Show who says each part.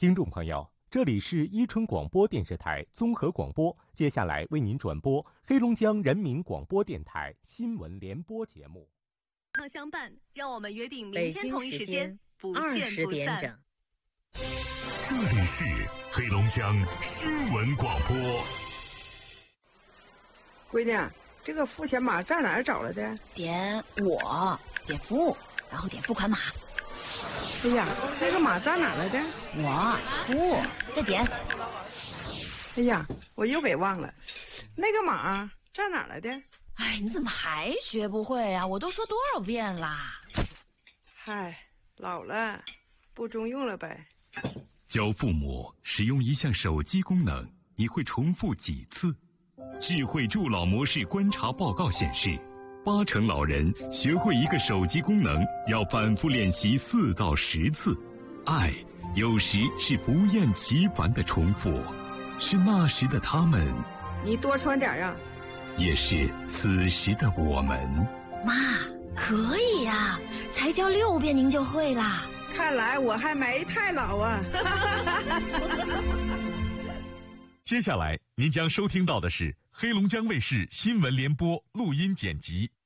Speaker 1: 听众朋友，这里是伊春广播电视台综合广播，接下来为您转播黑龙江人民广播电台新闻联播节目。
Speaker 2: 康相伴，让我们约定明天同一时间不见
Speaker 3: 20点整。
Speaker 4: 这里是黑龙江新闻广播。
Speaker 5: 闺女，这个付钱码在哪儿找来的？
Speaker 3: 点我，点服务，然后点付款码。
Speaker 5: 哎呀，那个码在哪儿来的？
Speaker 3: 我服务，再点。
Speaker 5: 哎呀，我又给忘了，那个码在哪儿来的？
Speaker 3: 哎，你怎么还学不会啊？我都说多少遍啦！
Speaker 5: 嗨，老了，不中用了呗。
Speaker 4: 教父母使用一项手机功能，你会重复几次？智慧助老模式观察报告显示，80%老人学会一个手机功能要反复练习4到10次。爱有时是不厌其烦的重复，是那时的他们，
Speaker 5: 你多穿点啊。
Speaker 4: 也是此时的我们。
Speaker 3: 妈，可以呀，才教6遍您就会啦。
Speaker 5: 看来我还没太老啊。
Speaker 4: 接下来您将收听到的是黑龙江卫视新闻联播录音剪辑。